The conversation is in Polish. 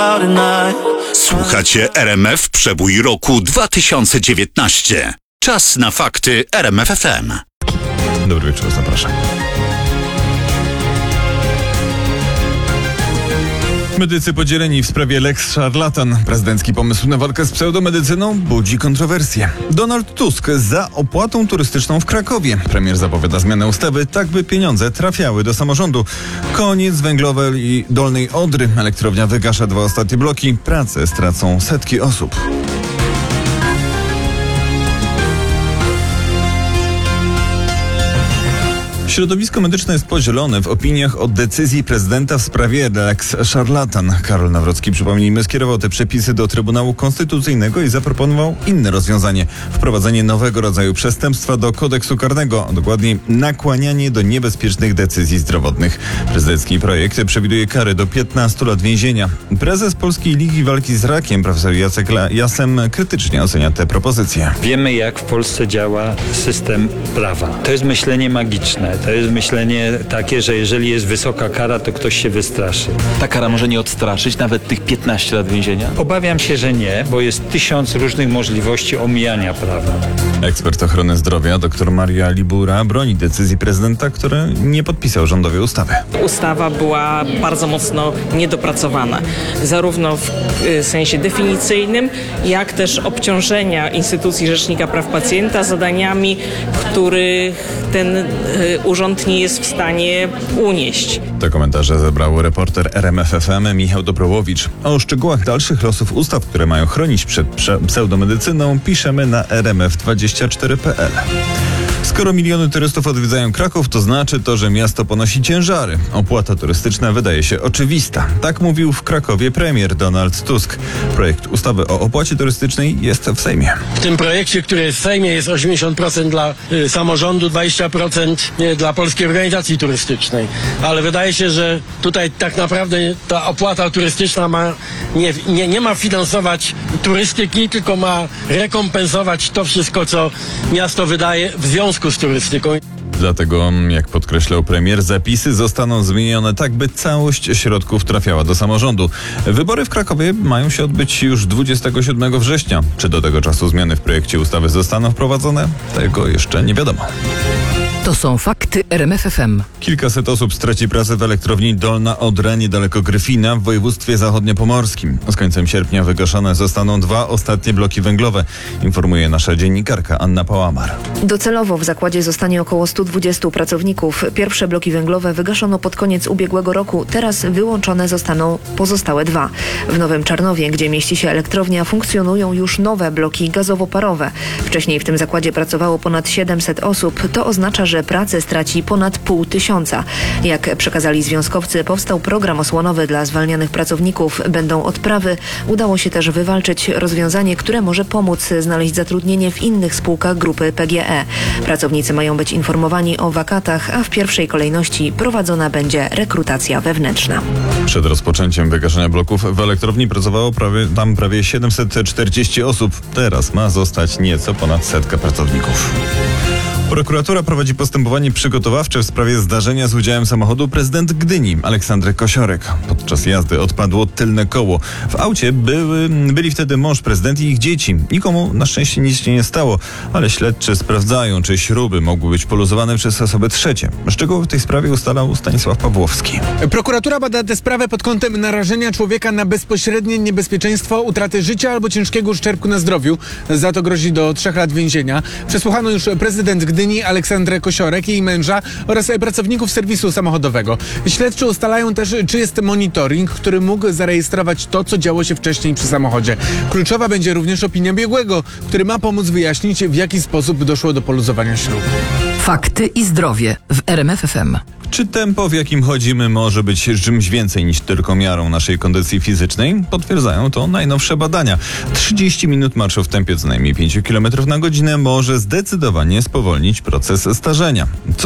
Słuchacie RMF Przebój roku 2019. Czas na fakty RMF FM. Dobry wieczór, zapraszam. Medycy podzieleni w sprawie Lex Szarlatan. Prezydencki pomysł na walkę z pseudomedycyną budzi kontrowersje. Donald Tusk za opłatą turystyczną w Krakowie. Premier zapowiada zmianę ustawy, tak by pieniądze trafiały do samorządu. Koniec Węglowej i Dolnej Odry. Elektrownia wygasza 2 ostatnie bloki. Pracę stracą setki osób. Środowisko medyczne jest podzielone w opiniach o decyzji prezydenta w sprawie Lex Szarlatan. Karol Nawrocki, przypomnijmy, skierował te przepisy do Trybunału Konstytucyjnego i zaproponował inne rozwiązanie. Wprowadzenie nowego rodzaju przestępstwa do kodeksu karnego, a dokładniej nakłanianie do niebezpiecznych decyzji zdrowotnych. Prezydencki projekt przewiduje kary do 15 lat więzienia. Prezes Polskiej Ligi Walki z Rakiem, profesor Jacek Jasem, krytycznie ocenia te propozycje. Wiemy, jak w Polsce działa system prawa. To jest myślenie magiczne. To jest myślenie takie, że jeżeli jest wysoka kara, to ktoś się wystraszy. Ta kara może nie odstraszyć nawet tych 15 lat więzienia? Obawiam się, że nie, bo jest 1000 różnych możliwości omijania prawa. Ekspert ochrony zdrowia dr Maria Libura broni decyzji prezydenta, który nie podpisał rządowej ustawy. Ustawa była bardzo mocno niedopracowana, zarówno w sensie definicyjnym, jak też obciążenia instytucji Rzecznika Praw Pacjenta zadaniami, których ten urząd nie jest w stanie unieść. Te komentarze zebrał reporter RMF FM Michał Dobrowowicz. O szczegółach dalszych losów ustaw, które mają chronić przed pseudomedycyną, piszemy na rmf24.pl. Skoro miliony turystów odwiedzają Kraków, to znaczy to, że miasto ponosi ciężary. Opłata turystyczna wydaje się oczywista. Tak mówił w Krakowie premier Donald Tusk. Projekt ustawy o opłacie turystycznej jest w Sejmie. W tym projekcie, który jest w Sejmie, jest 80% dla samorządu, 20% dla Polskiej Organizacji Turystycznej. Ale wydaje się, że tutaj tak naprawdę ta opłata turystyczna nie ma finansować turystyki, tylko ma rekompensować to wszystko, co miasto wydaje w związku z turystyką. Dlatego, jak podkreślał premier, zapisy zostaną zmienione tak, by całość środków trafiała do samorządu. Wybory w Krakowie mają się odbyć już 27 września. Czy do tego czasu zmiany w projekcie ustawy zostaną wprowadzone? Tego jeszcze nie wiadomo. To są fakty RMF FM. Kilkaset osób straci pracę w elektrowni Dolna Odra niedaleko Gryfina w województwie zachodniopomorskim. Z końcem sierpnia wygaszone zostaną 2 ostatnie bloki węglowe, informuje nasza dziennikarka Anna Pałamar. Docelowo w zakładzie zostanie około 120 pracowników. Pierwsze bloki węglowe wygaszono pod koniec ubiegłego roku. Teraz wyłączone zostaną pozostałe 2. W Nowym Czarnowie, gdzie mieści się elektrownia, funkcjonują już nowe bloki gazowo-parowe. Wcześniej w tym zakładzie pracowało ponad 700 osób. To oznacza, że pracę straci ponad 500. Jak przekazali związkowcy, powstał program osłonowy dla zwalnianych pracowników. Będą odprawy. Udało się też wywalczyć rozwiązanie, które może pomóc znaleźć zatrudnienie w innych spółkach grupy PGE. Pracownicy mają być informowani o wakatach, a w pierwszej kolejności prowadzona będzie rekrutacja wewnętrzna. Przed rozpoczęciem wygaszania bloków w elektrowni pracowało prawie 740 osób. Teraz ma zostać nieco ponad 100 pracowników. Prokuratura prowadzi postępowanie przygotowawcze w sprawie zdarzenia z udziałem samochodu prezydent Gdyni, Aleksandry Kosiorek. Podczas jazdy odpadło tylne koło. W aucie byli wtedy mąż prezydent i ich dzieci. Nikomu na szczęście nic się nie stało, ale śledczy sprawdzają, czy śruby mogły być poluzowane przez osoby trzecie. Szczegóły w tej sprawie ustalał Stanisław Pawłowski. Prokuratura bada tę sprawę pod kątem narażenia człowieka na bezpośrednie niebezpieczeństwo utraty życia albo ciężkiego uszczerbku na zdrowiu. Za to grozi do 3 lat więzienia. Przesłuchano już prezydent Gdyni Aleksandrę Kosiorek i jej męża oraz pracowników serwisu samochodowego. Śledczy ustalają też, czy jest monitoring, który mógł zarejestrować to, co działo się wcześniej przy samochodzie. Kluczowa będzie również opinia biegłego, który ma pomóc wyjaśnić, w jaki sposób doszło do poluzowania śruby. Fakty i zdrowie w RMF FM. Czy tempo, w jakim chodzimy, może być czymś więcej niż tylko miarą naszej kondycji fizycznej? Potwierdzają to najnowsze badania. 30 minut marszu w tempie co najmniej 5 km na godzinę może zdecydowanie spowolnić proces starzenia.